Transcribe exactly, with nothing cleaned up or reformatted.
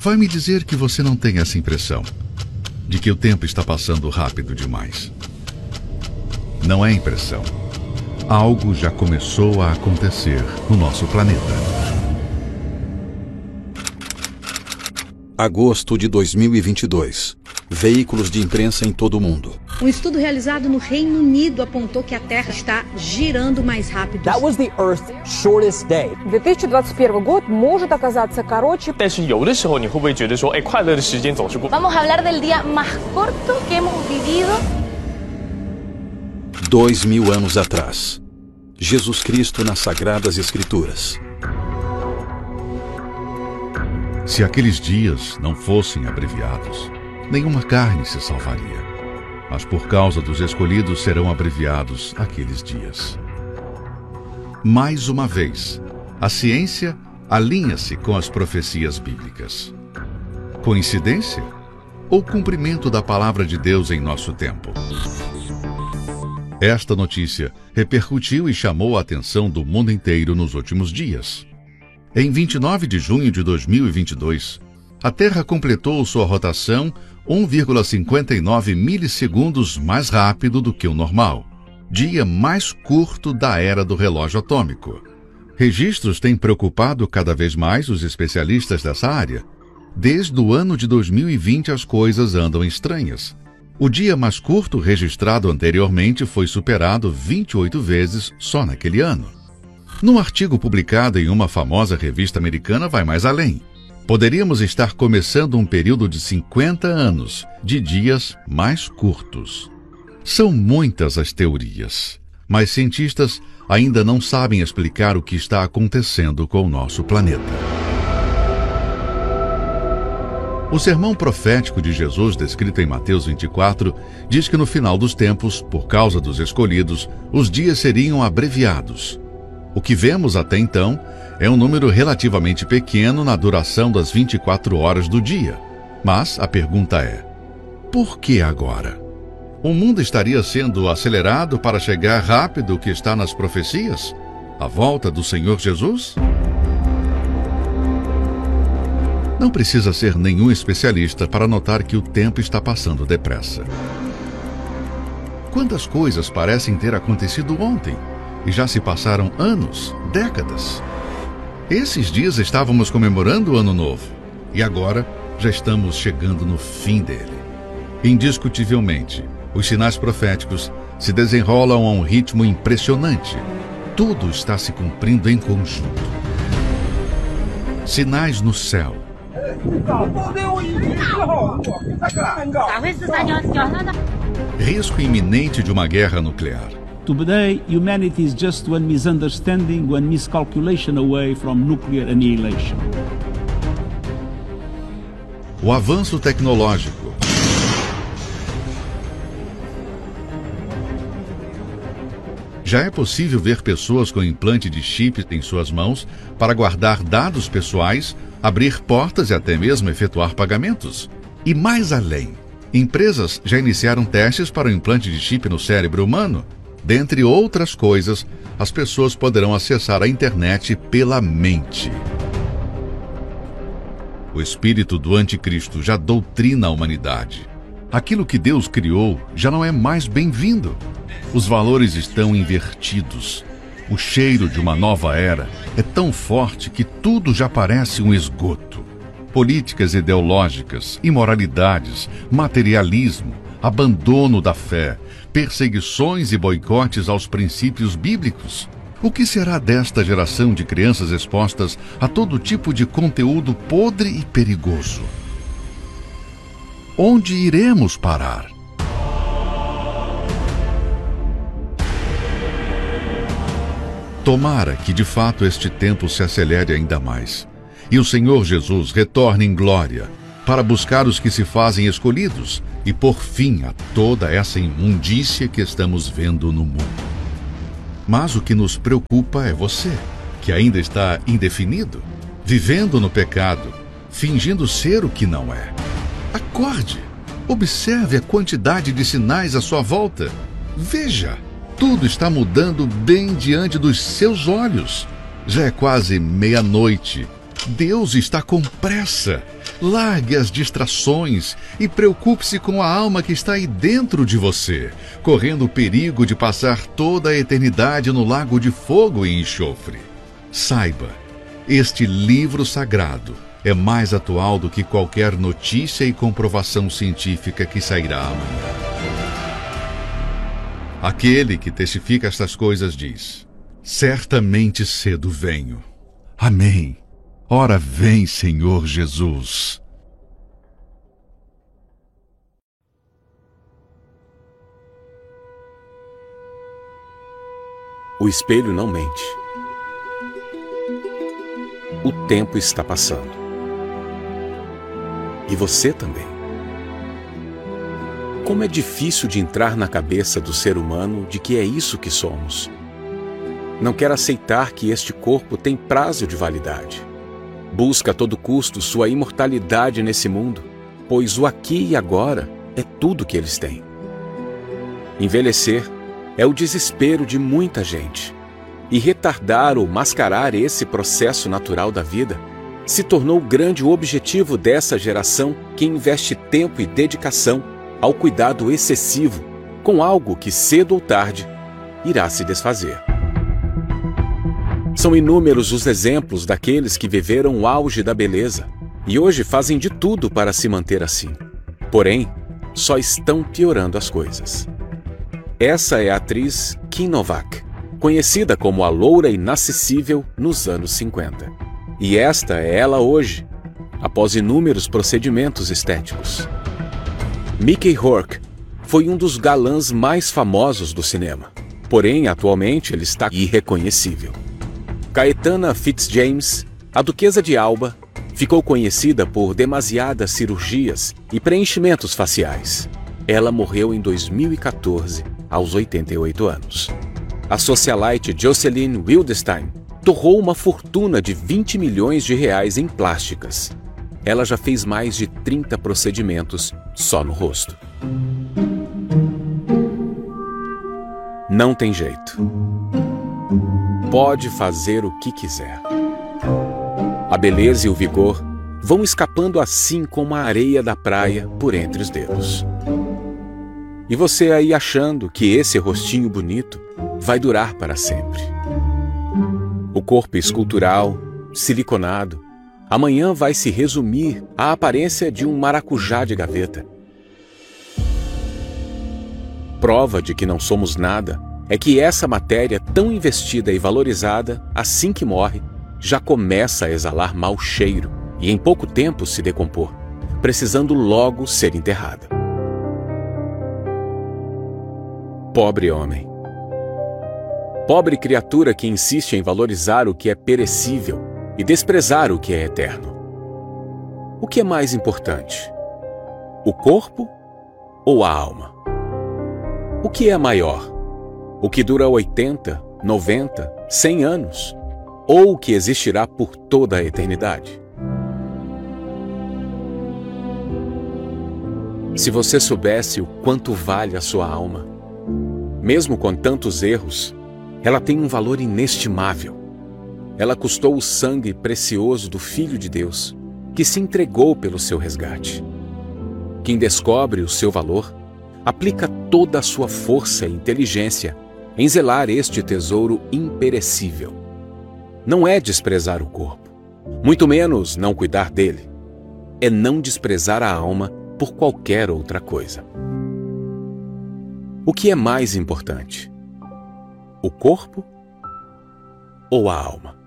vai me dizer que você não tem essa impressão de que o tempo está passando rápido demais. Não é impressão. Algo já começou a acontecer no nosso planeta. Agosto de dois mil e vinte e dois. Veículos de imprensa em todo o mundo. Um estudo realizado no Reino Unido apontou que a Terra está girando mais rápido. That was the Earth's shortest day. две тысячи двадцать первый год может оказаться короче. 但是有的时候你会不会觉得说，哎，快乐的时间总是过。 Vamos a hablar del día más corto que hemos vivido. Dois mil anos atrás. Jesus Cristo nas Sagradas Escrituras. Se aqueles dias não fossem abreviados, nenhuma carne se salvaria. Mas por causa dos escolhidos serão abreviados aqueles dias. Mais uma vez, a ciência alinha-se com as profecias bíblicas. Coincidência? Ou cumprimento da palavra de Deus em nosso tempo? Esta notícia repercutiu e chamou a atenção do mundo inteiro nos últimos dias. Em vinte e nove de junho de dois mil e vinte e dois, a Terra completou sua rotação um vírgula cinquenta e nove milissegundos mais rápido do que o normal, dia mais curto da era do relógio atômico. Registros têm preocupado cada vez mais os especialistas dessa área. Desde o ano de dois mil e vinte as coisas andam estranhas. O dia mais curto registrado anteriormente foi superado vinte e oito vezes só naquele ano. Num artigo publicado em uma famosa revista americana vai mais além. Poderíamos estar começando um período de cinquenta anos de dias mais curtos. São muitas as teorias, mas cientistas ainda não sabem explicar o que está acontecendo com o nosso planeta. O sermão profético de Jesus, descrito em Mateus vinte e quatro, diz que no final dos tempos, por causa dos escolhidos, os dias seriam abreviados. O que vemos até então é um número relativamente pequeno na duração das vinte e quatro horas do dia. Mas a pergunta é: por que agora? O mundo estaria sendo acelerado para chegar rápido o que está nas profecias? A volta do Senhor Jesus? Não precisa ser nenhum especialista para notar que o tempo está passando depressa. Quantas coisas parecem ter acontecido ontem e já se passaram anos, décadas? Esses dias estávamos comemorando o Ano Novo e agora já estamos chegando no fim dele. Indiscutivelmente, os sinais proféticos se desenrolam a um ritmo impressionante. Tudo está se cumprindo em conjunto. Sinais no céu. Risco iminente de uma guerra nuclear. Today, humanity is just one misunderstanding, one miscalculation away from nuclear annihilation. O avanço tecnológico. Já é possível ver pessoas com implante de chip em suas mãos para guardar dados pessoais, abrir portas e até mesmo efetuar pagamentos. E mais além, empresas já iniciaram testes para o implante de chip no cérebro humano. Dentre outras coisas, as pessoas poderão acessar a internet pela mente. O espírito do anticristo já doutrina a humanidade. Aquilo que Deus criou já não é mais bem-vindo. Os valores estão invertidos. O cheiro de uma nova era é tão forte que tudo já parece um esgoto. Políticas ideológicas, imoralidades, materialismo, abandono da fé, perseguições e boicotes aos princípios bíblicos. O que será desta geração de crianças expostas a todo tipo de conteúdo podre e perigoso? Onde iremos parar? Tomara que de fato este tempo se acelere ainda mais e o Senhor Jesus retorne em glória para buscar os que se fazem escolhidos e pôr fim a toda essa imundícia que estamos vendo no mundo. Mas o que nos preocupa é você, que ainda está indefinido, vivendo no pecado, fingindo ser o que não é. Acorde! Observe a quantidade de sinais à sua volta. Veja! Tudo está mudando bem diante dos seus olhos. Já é quase meia-noite. Deus está com pressa. Largue as distrações e preocupe-se com a alma que está aí dentro de você, correndo o perigo de passar toda a eternidade no lago de fogo e enxofre. Saiba, este livro sagrado é mais atual do que qualquer notícia e comprovação científica que sairá amanhã. Aquele que testifica estas coisas diz: certamente cedo venho. Amém. Ora vem, Senhor Jesus. O espelho não mente. O tempo está passando. E você também. Como é difícil de entrar na cabeça do ser humano de que é isso que somos. Não quer aceitar que este corpo tem prazo de validade. Busca a todo custo sua imortalidade nesse mundo, pois o aqui e agora é tudo que eles têm. Envelhecer é o desespero de muita gente, e retardar ou mascarar esse processo natural da vida se tornou o grande objetivo dessa geração que investe tempo e dedicação ao cuidado excessivo com algo que cedo ou tarde irá se desfazer. São inúmeros os exemplos daqueles que viveram o auge da beleza e hoje fazem de tudo para se manter assim. Porém, só estão piorando as coisas. Essa é a atriz Kim Novak, conhecida como a loura inacessível nos anos cinquenta. E esta é ela hoje, após inúmeros procedimentos estéticos. Mickey Rourke foi um dos galãs mais famosos do cinema, porém atualmente ele está irreconhecível. Caetana Fitzjames, a Duquesa de Alba, ficou conhecida por demasiadas cirurgias e preenchimentos faciais. Ela morreu em dois mil e quatorze, aos oitenta e oito anos. A socialite Jocelyn Wildenstein torrou uma fortuna de vinte milhões de reais em plásticas. Ela já fez mais de trinta procedimentos só no rosto. Não tem jeito. Pode fazer o que quiser. A beleza e o vigor vão escapando assim como a areia da praia por entre os dedos. E você aí achando que esse rostinho bonito vai durar para sempre. O corpo escultural, siliconado, amanhã vai se resumir à aparência de um maracujá de gaveta. Prova de que não somos nada é que essa matéria tão investida e valorizada, assim que morre, já começa a exalar mau cheiro e em pouco tempo se decompor, precisando logo ser enterrada. Pobre homem. Pobre criatura que insiste em valorizar o que é perecível e desprezar o que é eterno. O que é mais importante? O corpo ou a alma? O que é maior? O que dura oitenta, noventa, cem anos? Ou o que existirá por toda a eternidade? Se você soubesse o quanto vale a sua alma, mesmo com tantos erros, ela tem um valor inestimável. Ela custou o sangue precioso do Filho de Deus, que se entregou pelo seu resgate. Quem descobre o seu valor, aplica toda a sua força e inteligência em zelar este tesouro imperecível. Não é desprezar o corpo, muito menos não cuidar dele. É não desprezar a alma por qualquer outra coisa. O que é mais importante? O corpo ou a alma?